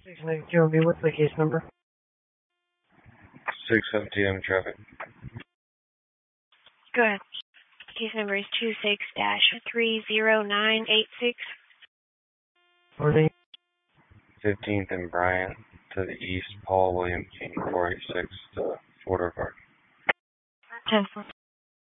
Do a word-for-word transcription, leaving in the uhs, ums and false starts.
six ninety-two B, what's the case number? six seventeen M traffic. Go ahead. Case number is two six dash three zero nine eight six. Or the fifteenth and Bryant to the east, Paul William King, four eight six to Florida Park. ten four.